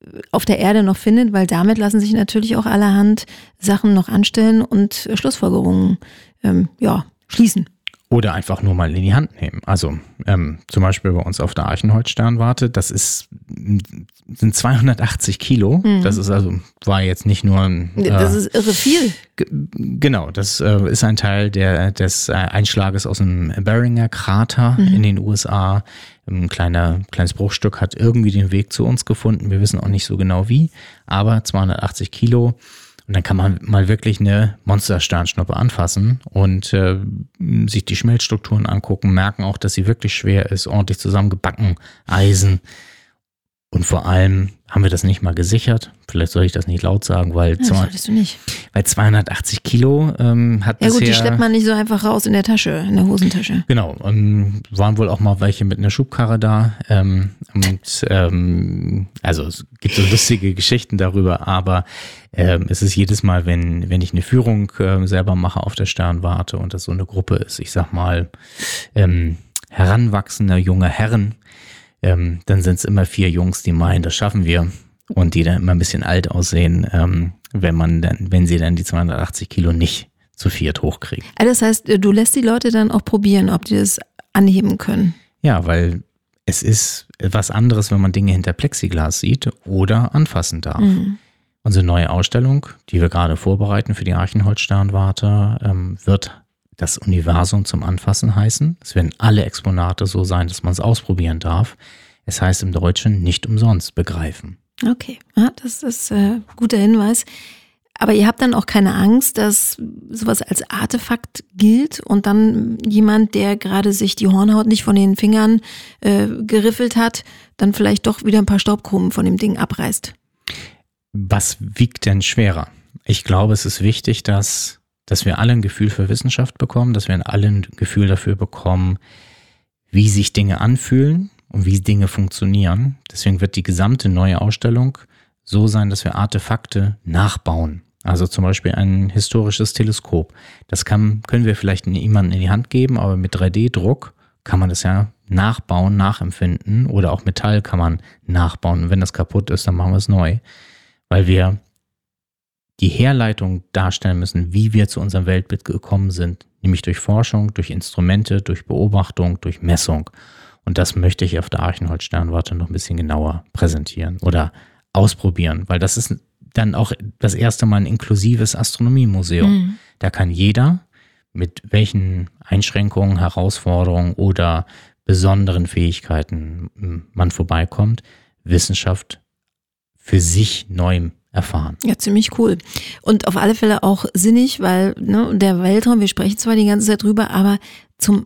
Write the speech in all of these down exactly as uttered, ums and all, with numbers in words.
auf der Erde noch findet, weil damit lassen sich natürlich auch allerhand Sachen noch anstellen und Schlussfolgerungen ähm, ja, schließen. Oder einfach nur mal in die Hand nehmen. Also ähm, zum Beispiel bei uns auf der Archenholz-Sternwarte, das ist, sind zweihundertachtzig Kilo. Mhm. Das ist also, war jetzt nicht nur ein... Äh, das ist irre viel. G- genau, das äh, ist ein Teil der, des äh, Einschlages aus dem Beringer Krater mhm. in den U S A. Ein kleiner, kleines Bruchstück hat irgendwie den Weg zu uns gefunden. Wir wissen auch nicht so genau wie, aber zweihundertachtzig Kilo. Und dann kann man mal wirklich eine Monstersternschnuppe anfassen und äh, sich die Schmelzstrukturen angucken, merken auch, dass sie wirklich schwer ist, ordentlich zusammengebacken, Eisen. Und vor allem haben wir das nicht mal gesichert. Vielleicht soll ich das nicht laut sagen, weil, ja, das solltest du nicht. weil zweihundertachtzig Kilo ähm, hat ja bisher... Ja gut, die schleppt man nicht so einfach raus in der Tasche, in der Hosentasche. Genau, ähm, waren wohl auch mal welche mit einer Schubkarre da. Ähm, und ähm, also es gibt so lustige Geschichten darüber, aber ähm, es ist jedes Mal, wenn, wenn ich eine Führung äh, selber mache auf der Sternwarte und das so eine Gruppe ist, ich sag mal, ähm, heranwachsender junger Herren, Ähm, dann sind es immer vier Jungs, die meinen, das schaffen wir und die dann immer ein bisschen alt aussehen, ähm, wenn man dann, wenn sie dann die zweihundertachtzig Kilo nicht zu viert hochkriegen. Also das heißt, du lässt die Leute dann auch probieren, ob die das anheben können? Ja, weil es ist was anderes, wenn man Dinge hinter Plexiglas sieht oder anfassen darf. Mhm. Unsere neue Ausstellung, die wir gerade vorbereiten für die Archenholz-Sternwarte, ähm, wird das Universum zum Anfassen heißen. Es werden alle Exponate so sein, dass man es ausprobieren darf. Es heißt im Deutschen nicht umsonst begreifen. Okay, ja, das ist ein äh, guter Hinweis. Aber ihr habt dann auch keine Angst, dass sowas als Artefakt gilt und dann jemand, der gerade sich die Hornhaut nicht von den Fingern äh, geriffelt hat, dann vielleicht doch wieder ein paar Staubkrumen von dem Ding abreißt? Was wiegt denn schwerer? Ich glaube, es ist wichtig, dass dass wir alle ein Gefühl für Wissenschaft bekommen, dass wir alle ein Gefühl dafür bekommen, wie sich Dinge anfühlen und wie Dinge funktionieren. Deswegen wird die gesamte neue Ausstellung so sein, dass wir Artefakte nachbauen. Also zum Beispiel ein historisches Teleskop. Das kann, können wir vielleicht jemandem in die Hand geben, aber mit drei D Druck kann man das ja nachbauen, nachempfinden oder auch Metall kann man nachbauen. Und wenn das kaputt ist, dann machen wir es neu, weil wir die Herleitung darstellen müssen, wie wir zu unserem Weltbild gekommen sind, nämlich durch Forschung, durch Instrumente, durch Beobachtung, durch Messung. Und das möchte ich auf der Archenholz-Sternwarte noch ein bisschen genauer präsentieren oder ausprobieren, weil das ist dann auch das erste Mal ein inklusives Astronomiemuseum. Mhm. Da kann jeder, mit welchen Einschränkungen, Herausforderungen oder besonderen Fähigkeiten man vorbeikommt, Wissenschaft für sich neu erfahren. Ja, ziemlich cool. Und auf alle Fälle auch sinnig, weil ne, der Weltraum, wir sprechen zwar die ganze Zeit drüber, aber zum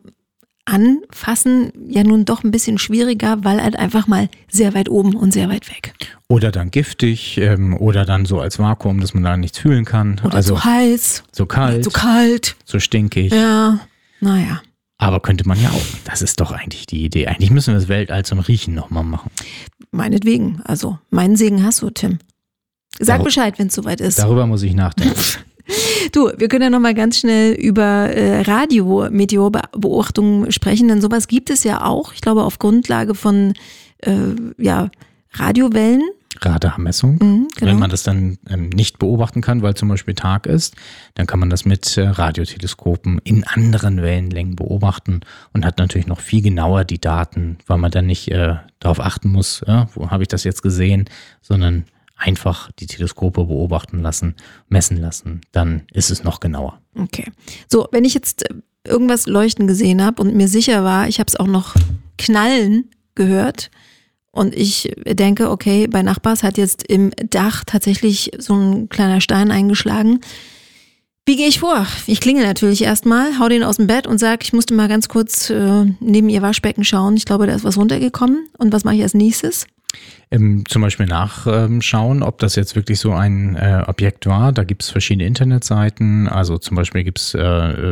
Anfassen ja nun doch ein bisschen schwieriger, weil halt einfach mal sehr weit oben und sehr weit weg. Oder dann giftig ähm, oder dann so als Vakuum, dass man da nichts fühlen kann. Oder also zu heiß. So kalt. Zu kalt. So stinkig. Ja, naja. Aber könnte man ja auch. Das ist doch eigentlich die Idee. Eigentlich müssen wir das Weltall zum Riechen nochmal machen. Meinetwegen. Also, meinen Segen hast du, Tim. Sag Dar- Bescheid, wenn es soweit ist. Darüber muss ich nachdenken. Du, wir können ja noch mal ganz schnell über äh, Radiometeorbeobachtungen sprechen, denn sowas gibt es ja auch. Ich glaube, auf Grundlage von äh, ja, Radiowellen. Radarmessung. Mhm, genau. Wenn man das dann ähm, nicht beobachten kann, weil zum Beispiel Tag ist, dann kann man das mit äh, Radioteleskopen in anderen Wellenlängen beobachten und hat natürlich noch viel genauer die Daten, weil man dann nicht äh, darauf achten muss, äh, wo habe ich das jetzt gesehen, sondern einfach die Teleskope beobachten lassen, messen lassen, dann ist es noch genauer. Okay. So, wenn ich jetzt irgendwas leuchten gesehen habe und mir sicher war, ich habe es auch noch knallen gehört und ich denke, okay, bei Nachbars hat jetzt im Dach tatsächlich so ein kleiner Stein eingeschlagen. Wie gehe ich vor? Ich klingel natürlich erstmal, hau den aus dem Bett und sage, ich musste mal ganz kurz äh, neben ihr Waschbecken schauen. Ich glaube, da ist was runtergekommen. Und was mache ich als nächstes? Ähm, zum Beispiel nachschauen, ob das jetzt wirklich so ein äh, Objekt war. Da gibt es verschiedene Internetseiten, also zum Beispiel gibt es äh,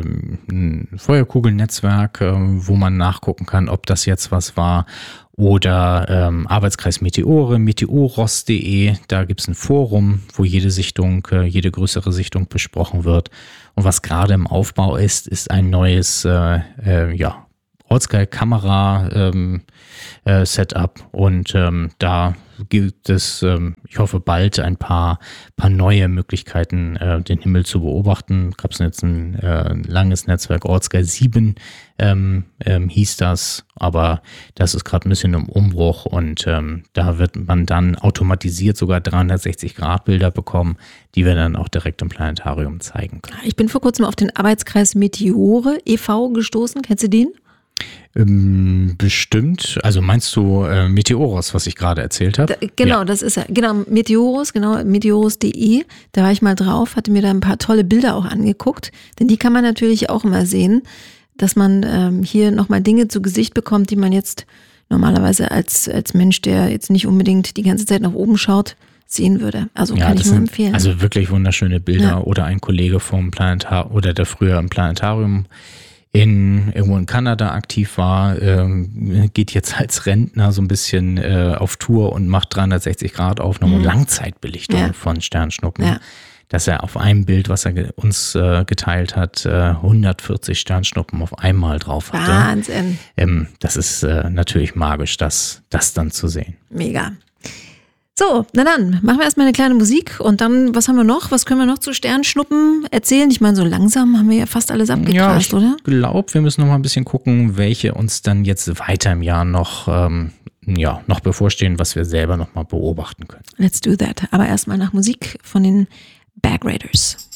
ein Feuerkugelnetzwerk, äh, wo man nachgucken kann, ob das jetzt was war. Oder ähm, Arbeitskreis Meteore, meteoros punkt de, da gibt es ein Forum, wo jede Sichtung, äh, jede größere Sichtung besprochen wird. Und was gerade im Aufbau ist, ist ein neues äh, äh, ja, All-Sky-Kamera ähm, äh, Setup und ähm, da gibt es, ähm, ich hoffe bald, ein paar, paar neue Möglichkeiten, äh, den Himmel zu beobachten. Gab es jetzt ein äh, langes Netzwerk, All-Sky sieben ähm, ähm, hieß das, aber das ist gerade ein bisschen im Umbruch und ähm, da wird man dann automatisiert sogar dreihundertsechzig Grad Bilder bekommen, die wir dann auch direkt im Planetarium zeigen können. Ich bin vor kurzem auf den Arbeitskreis Meteore e V gestoßen. Kennst du den? Ähm, bestimmt. Also meinst du äh, Meteoros, was ich gerade erzählt habe? Da, genau, ja. das ist er. Genau, Meteoros, genau, meteoros punkt de. Da war ich mal drauf, hatte mir da ein paar tolle Bilder auch angeguckt. Denn die kann man natürlich auch immer sehen, dass man ähm, hier nochmal Dinge zu Gesicht bekommt, die man jetzt normalerweise als, als Mensch, der jetzt nicht unbedingt die ganze Zeit nach oben schaut, sehen würde. Also ja, kann ich nur sind empfehlen. Also wirklich wunderschöne Bilder. Ja. Oder ein Kollege vom Planetarium oder der früher im Planetarium in irgendwo in Kanada aktiv war, ähm, geht jetzt als Rentner so ein bisschen äh, auf Tour und macht dreihundertsechzig Grad Aufnahmen mhm. und Langzeitbelichtung ja. von Sternschnuppen. Ja. Dass er auf einem Bild, was er ge- uns äh, geteilt hat, äh, hundertvierzig Sternschnuppen auf einmal drauf hatte. Wahnsinn. Ähm, das ist äh, natürlich magisch, das, das dann zu sehen. Mega. So, na dann, machen wir erstmal eine kleine Musik und dann, was haben wir noch? Was können wir noch zu Sternschnuppen erzählen? Ich meine, so langsam haben wir ja fast alles abgegrast, ja, oder? Ich glaube, wir müssen noch mal ein bisschen gucken, welche uns dann jetzt weiter im Jahr noch, ähm, ja, noch bevorstehen, was wir selber noch mal beobachten können. Let's do that. Aber erstmal nach Musik von den Bag Raiders.